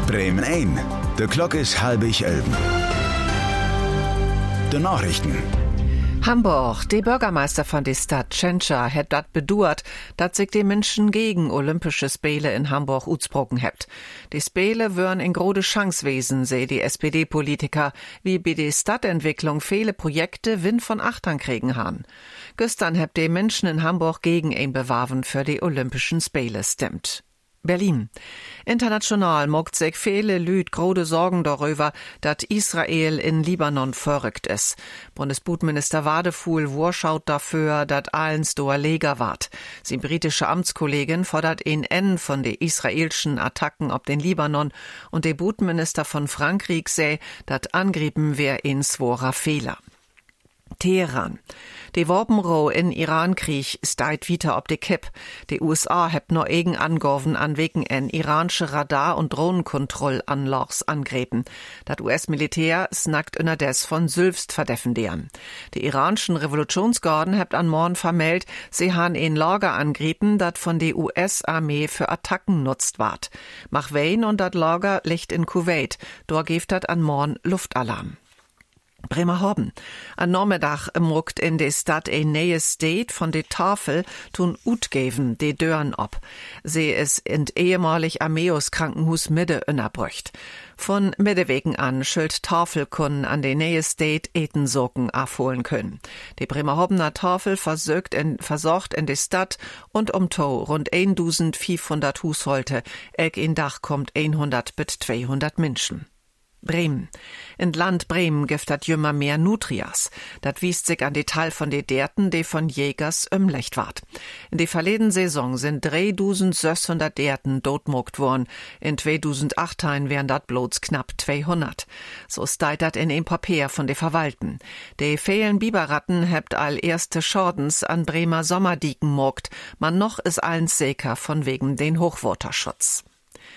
Bremen 1. De Klok is 10:30. De Nachrichten. Hamburg, der Bürgermeister von der Stadt Tschentscher hat dat bedauert, dass sich die Menschen gegen Olympische Spiele in Hamburg utsprochen hebt. Die Spiele würden in grode Chance wesen, seh die SPD-Politiker, wie bei der Stadtentwicklung viele Projekte Wind von Achtern kriegen han. Gestern hebt die Menschen in Hamburg gegen ein Bewerben für die Olympischen Spiele stimmt. Berlin. International mogt sich viele Lüd grode Sorgen darüber, dass Israel in Libanon verrückt ist. Bundesbudminister Wadefuhl worschaut dafür, dass allens doa Leger ward. Sie britische Amtskollegin fordert ein Ende von de israelischen Attacken auf den Libanon und der Budminister von Frankreich säh, dass Angriffen wär ein sworer Fehler. Teheran. Die Wapenroh in Iran-Krieg steit wieder ob de Kipp. Die USA hebt noch eigen Angaven an wegen en iranische Radar- und Drohnenkontrollanlochs angreifen. Dat US-Militär snackt unterdes von Sülfst verdefendieren. Die iranischen Revolutionsgarden hebt an morgen vermeldet, sie han ein Lager angriffen, dat von der US-Armee für Attacken nutzt ward. Mach Wein und dat Lager liegt in Kuwait. Dort gibt dat an morgen Luftalarm. Bremerhaven. An Nachmittag muckt in der Stadt ein neues State von der Tafel tun utgeven de Dörren ob. Sie ist in ehemalig Armeus Krankenhus Mitte innerbrücht. Von Mittewegen an schuld Tafel können an der neue State Etensocken abholen können. Die Bremerhavener Tafel versorgt in der Stadt und umto rund 1500 Haushalte. In Dach kommt 100 bis 200 Menschen. Bremen. In Land Bremen gibt dat jümmer mehr Nutrias. Dat wiest sich an die Teil von de Derten, die von Jägers ömlecht ward. In die verleden Saison sind 3600 Derten dotmogt worden. In 2008 wären dat bloß knapp 200. So steit dat in ein Papier von de Verwalten. De fehlen Biberratten hebt all erste Schordens an Bremer Sommerdieken mogt. Man noch is allen sicher von wegen den Hochwasserschutz.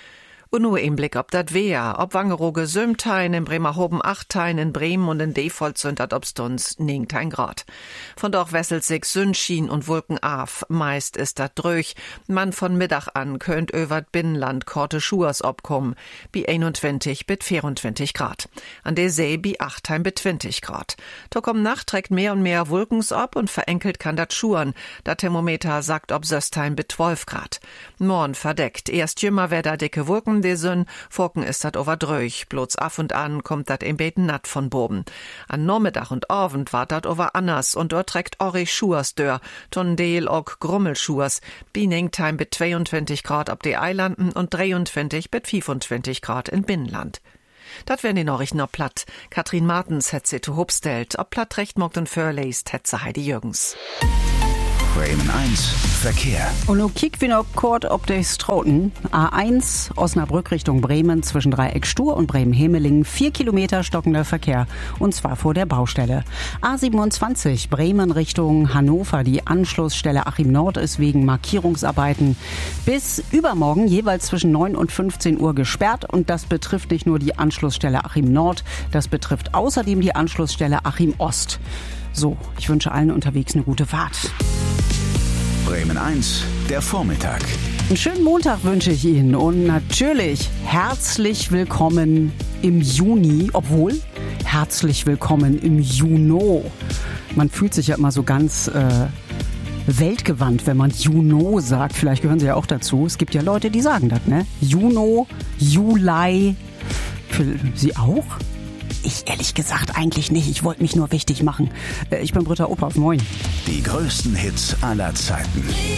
Und nur im Blick ob dat Wehr, ob Wangerooge Sömtein, in Bremerhoven 8 in Bremen und in Default sind dat obstons 9 Grad. Von doch wesselt sich Sonnenschein und Wolken af, meist ist dat dröch. Man von Mittag an könnt über Binnenland korte Schuers obkommen, bi 21 bis 24 Grad. An der See bi 8 bis 20 Grad. Doch um Nacht trägt mehr und mehr Wolkens ob und verenkelt kann dat schuren. Dat Thermometer sagt ob 16 bis 12 Grad. Morgen verdeckt, erst jümmer wer da dicke Wolken de Sünn, Forken ist dat overdröch, bloß af und an kommt dat im Beten natt von boben. An Nachmittag und Abend war dat over anders und dort trägt orich Schuers dör, Tondeel ook Grummelschuers, Bieningtime mit 22 Grad ab de Eilanden und 23 bis 25 Grad in Binnenland. Dat wären die Nachrichten ob Platt. Katrin Martens het sie zu Hobstelt, ob Platt recht mogt und Förleist het sie Heidi Jürgens. Bremen 1. Verkehr. Und nun kicken wir noch kurz ob die Straßen. A1 Osnabrück Richtung Bremen zwischen Dreieck Stur und Bremen-Hemelingen 4 Kilometer stockender Verkehr und zwar vor der Baustelle. A27 Bremen Richtung Hannover. Die Anschlussstelle Achim Nord ist wegen Markierungsarbeiten bis übermorgen jeweils zwischen 9 und 15 Uhr gesperrt und das betrifft nicht nur die Anschlussstelle Achim Nord, das betrifft außerdem die Anschlussstelle Achim Ost. So, ich wünsche allen unterwegs eine gute Fahrt. Bremen 1, der Vormittag. Einen schönen Montag wünsche ich Ihnen und natürlich herzlich willkommen im Juni, obwohl herzlich willkommen im Juno. Man fühlt sich ja immer so ganz weltgewandt, wenn man Juno sagt. Vielleicht gehören Sie ja auch dazu. Es gibt ja Leute, die sagen das, ne? Juno, Juli. Für Sie auch? Ich ehrlich gesagt eigentlich nicht. Ich wollte mich nur wichtig machen. Ich bin Britta Ophoff. Moin. Die größten Hits aller Zeiten.